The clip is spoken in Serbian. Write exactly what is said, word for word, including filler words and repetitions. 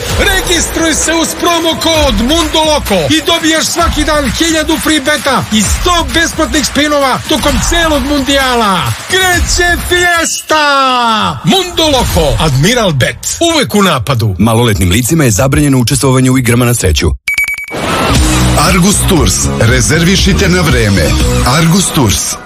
Registruj se uz promo kod Mundo Loco i dobiješ svaki dan hiljadu free beta i sto besplatnih spinova tokom celog mundijala. Kreće fiesta! Mundo Loco, Admiral Bet, uvek u napadu. Maloletnim licima je zabranjeno učestvovanje u igrama na sreću. Argus Tours. Rezervišite na vreme. Argus Tours.